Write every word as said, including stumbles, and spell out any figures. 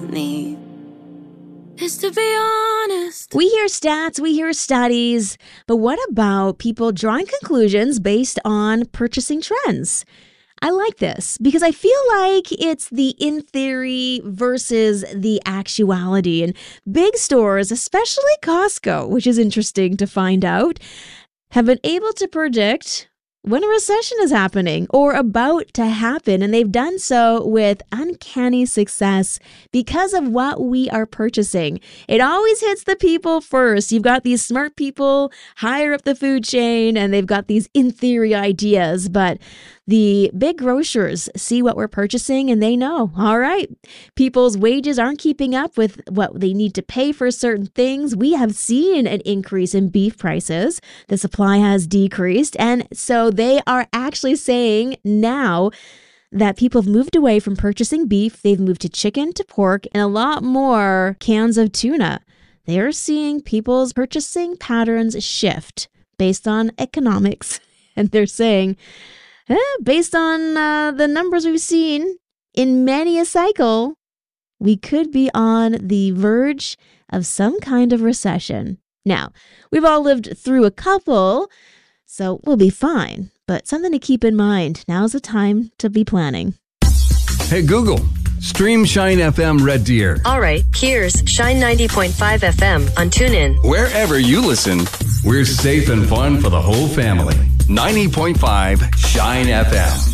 need is to be honest. We hear stats, we hear studies, but what about people drawing conclusions based on purchasing trends? I like this because I feel like it's the in theory versus the actuality. And big stores, especially Costco, which is interesting to find out, have been able to predict when a recession is happening or about to happen. And they've done so with uncanny success because of what we are purchasing. It always hits the people first. You've got these smart people higher up the food chain, and they've got these in theory ideas. But the big grocers see what we're purchasing and they know, all right, people's wages aren't keeping up with what they need to pay for certain things. We have seen an increase in beef prices. The supply has decreased. And so they are actually saying now that people have moved away from purchasing beef. They've moved to chicken, to pork, and a lot more cans of tuna. They're seeing people's purchasing patterns shift based on economics. And they're saying, Eh, based on uh, the numbers we've seen in many a cycle, we could be on the verge of some kind of recession. Now, we've all lived through a couple, so we'll be fine. But something to keep in mind. Now's the time to be planning. Hey, Google, stream Shine F M Red Deer. All right, here's Shine ninety point five F M on TuneIn. Wherever you listen, we're safe and fun for the whole family. ninety point five Shine F M.